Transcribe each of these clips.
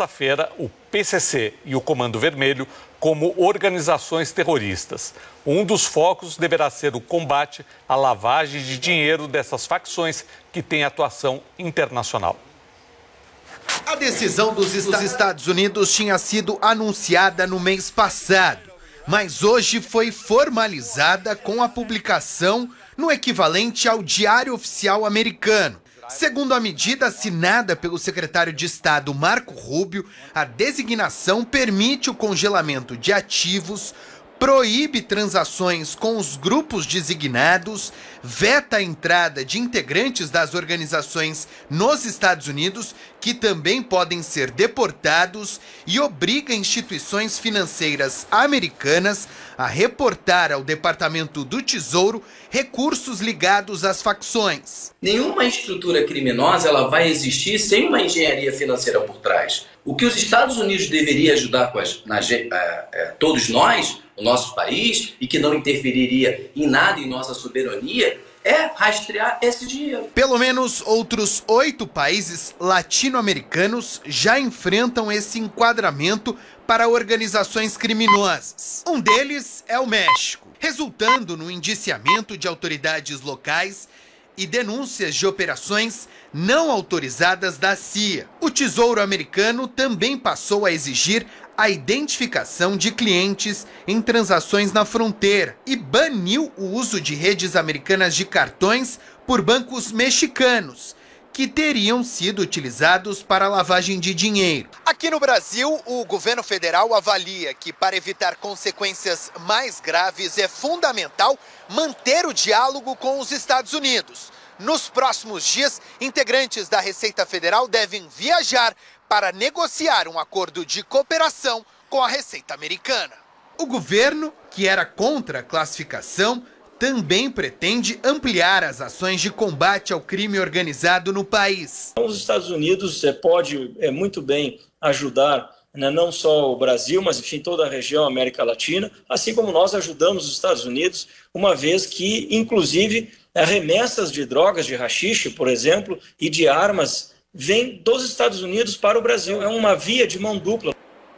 terça-feira o PCC e o Comando Vermelho como organizações terroristas. Um dos focos deverá ser o combate à lavagem de dinheiro dessas facções que têm atuação internacional. A decisão dos Estados Unidos tinha sido anunciada no mês passado, mas hoje foi formalizada com a publicação no equivalente ao Diário Oficial Americano. Segundo a medida assinada pelo secretário de Estado Marco Rubio, a designação permite o congelamento de ativos, proíbe transações com os grupos designados, veta a entrada de integrantes das organizações nos Estados Unidos, que também podem ser deportados, e obriga instituições financeiras americanas a reportar ao Departamento do Tesouro recursos ligados às facções. Nenhuma estrutura criminosa ela vai existir sem uma engenharia financeira por trás. O que os Estados Unidos deveriam ajudar todos nós, o nosso país, e que não interferiria em nada em nossa soberania, é rastrear esse dinheiro. Pelo menos outros 8 países latino-americanos já enfrentam esse enquadramento para organizações criminosas. Um deles é o México, resultando no indiciamento de autoridades locais e denúncias de operações não autorizadas da CIA. O Tesouro americano também passou a exigir a identificação de clientes em transações na fronteira e baniu o uso de redes americanas de cartões por bancos mexicanos, que teriam sido utilizados para lavagem de dinheiro. Aqui no Brasil, o governo federal avalia que, para evitar consequências mais graves, é fundamental manter o diálogo com os Estados Unidos. Nos próximos dias, integrantes da Receita Federal devem viajar para negociar um acordo de cooperação com a Receita Americana. O governo, que era contra a classificação, também pretende ampliar as ações de combate ao crime organizado no país. Os Estados Unidos pode muito bem ajudar, não só o Brasil, mas enfim toda a região América Latina, assim como nós ajudamos os Estados Unidos, uma vez que, inclusive, remessas de drogas, de haxixe, por exemplo, e de armas, vêm dos Estados Unidos para o Brasil. É uma via de mão dupla.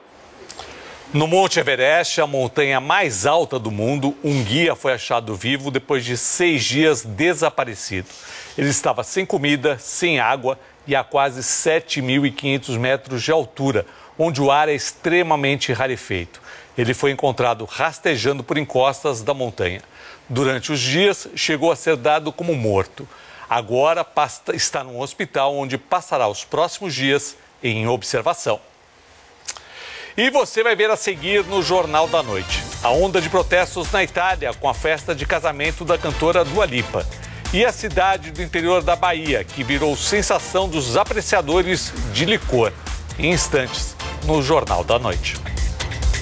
No Monte Everest, a montanha mais alta do mundo, um guia foi achado vivo depois de 6 dias desaparecido. Ele estava sem comida, sem água e a quase 7.500 metros de altura, onde o ar é extremamente rarefeito. Ele foi encontrado rastejando por encostas da montanha. Durante os dias, chegou a ser dado como morto. Agora está num hospital onde passará os próximos dias em observação. E você vai ver a seguir no Jornal da Noite. A onda de protestos na Itália com a festa de casamento da cantora Dua Lipa. E a cidade do interior da Bahia, que virou sensação dos apreciadores de licor. Em instantes, no Jornal da Noite.